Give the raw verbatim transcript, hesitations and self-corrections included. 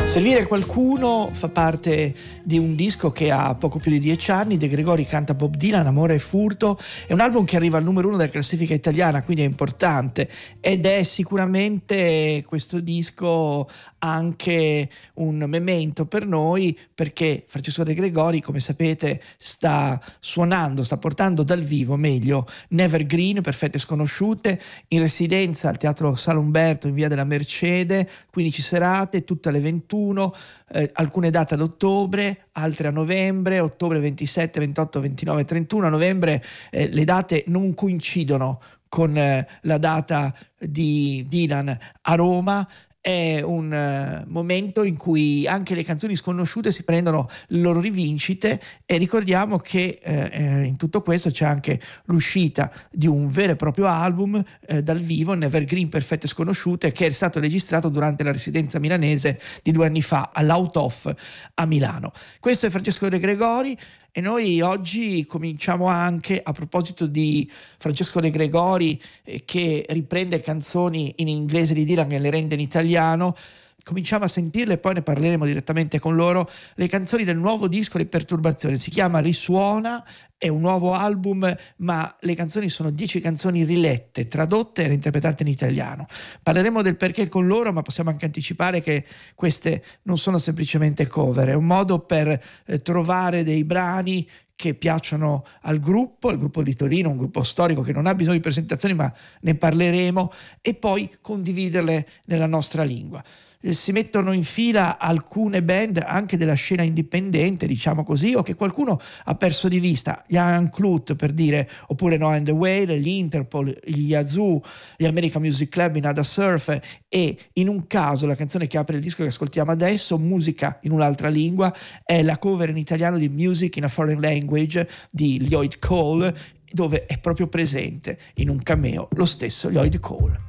Servire qualcuno fa parte di un disco che ha poco più di dieci anni. De Gregori canta Bob Dylan, Amore e furto. È un album che arriva al numero uno della classifica italiana, quindi è importante, ed è sicuramente questo disco anche un memento per noi, perché Francesco De Gregori, come sapete, sta suonando, sta portando dal vivo, meglio, Nevergreen, Perfette Sconosciute, in residenza al Teatro Sala Umberto in via della Mercede, quindici serate, tutte alle ventuno, eh, alcune date ad ottobre, altre a novembre, ottobre ventisette, ventotto, ventinove, trentuno. A novembre eh, le date non coincidono con eh, la data di Dylan a Roma. È un uh, momento in cui anche le canzoni sconosciute si prendono le loro rivincite, e ricordiamo che eh, in tutto questo c'è anche l'uscita di un vero e proprio album eh, dal vivo, Nevergreen Perfette Sconosciute, che è stato registrato durante la residenza milanese di due anni fa all'Out of a Milano. Questo è Francesco De Gregori. E noi oggi cominciamo anche, a proposito di Francesco De Gregori, eh, che riprende canzoni in inglese di Dylan e le rende in italiano, cominciamo a sentirle e poi ne parleremo direttamente con loro, le canzoni del nuovo disco di Perturbazione. Si chiama Risuona, è un nuovo album, ma le canzoni sono dieci canzoni rilette, tradotte e reinterpretate in italiano. Parleremo del perché con loro, ma possiamo anche anticipare che queste non sono semplicemente cover, è un modo per eh, trovare dei brani che piacciono al gruppo, al gruppo di Torino, un gruppo storico che non ha bisogno di presentazioni, ma ne parleremo, e poi condividerle nella nostra lingua. Si mettono in fila alcune band anche della scena indipendente, diciamo così, o che qualcuno ha perso di vista, gli Unclut, per dire, oppure No and the Whale, gli Interpol, gli Yazoo, gli American Music Club, i Nada Surf, e in un caso la canzone che apre il disco che ascoltiamo adesso, Musica in un'altra lingua, è la cover in italiano di Music in a Foreign Language di Lloyd Cole, dove è proprio presente in un cameo lo stesso Lloyd Cole.